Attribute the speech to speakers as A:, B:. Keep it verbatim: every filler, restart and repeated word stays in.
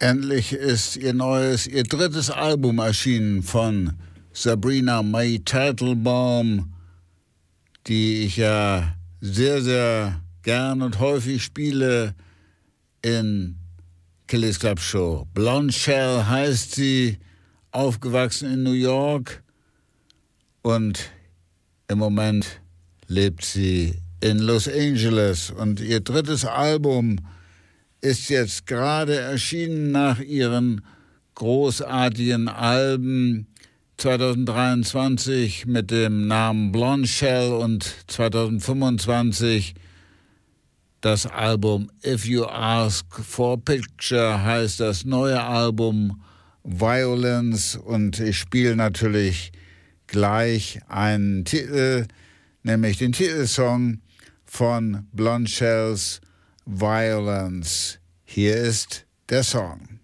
A: Endlich ist ihr neues, ihr drittes Album erschienen von Sabrina May Teitelbaum, die ich ja sehr, sehr gern und häufig spiele in Kellys Club Show. Blonde Shell heißt sie, aufgewachsen in New York und im Moment lebt sie in Los Angeles. Und ihr drittes Album ist jetzt gerade erschienen nach ihren großartigen Alben zwanzig dreiundzwanzig mit dem Namen Blonde Shell und zwanzig fünfundzwanzig das Album If You Ask for a Picture heißt das neue Album Violence, und ich spiele natürlich gleich einen Titel, nämlich den Titelsong von Blonde Shells Violence. Hier ist der Song.